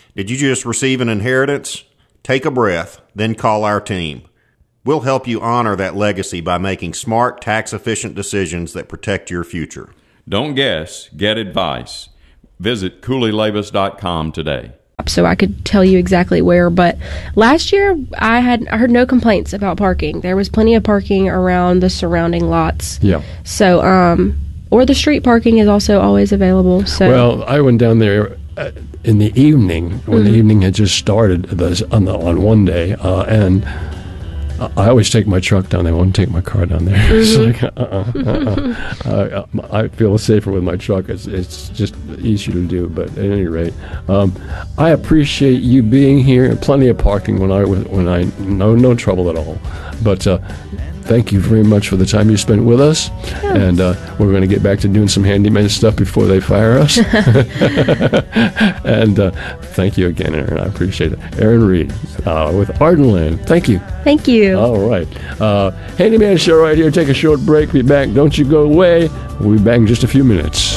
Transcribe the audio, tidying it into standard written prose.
Did you just receive an inheritance? Take a breath, then call our team. We'll help you honor that legacy by making smart, tax-efficient decisions that protect your future. Don't guess, get advice. Visit CooleyLavis.com today. So I could tell you exactly where, but last year I heard no complaints about parking. There was plenty of parking around the surrounding lots. Yeah. So, or the street parking is also always available. So, well, I went down there in the evening when the evening had just started on one day, and I always take my truck down there. I won't take my car down there. It's like, I feel safer with my truck. It's just easier to do. But at any rate, I appreciate you being here. Plenty of parking when I no trouble at all. But thank you very much for the time you spent with us. Yeah. And we're going to get back to doing some handyman stuff before they fire us. And thank you again, Aaron. I appreciate it. Aaron Reed with Ardenland. Thank you. Thank you. All right. Handyman show right here. Take a short break. Be back. Don't you go away. We'll be back in just a few minutes.